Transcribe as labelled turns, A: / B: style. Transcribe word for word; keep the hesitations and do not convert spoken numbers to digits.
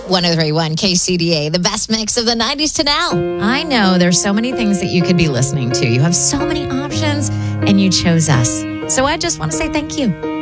A: one oh three point one K C D A, the best mix of the nineties to now.
B: I know there's so many things that you could be listening to. You have so many options, and you chose us. So I just want to say thank you.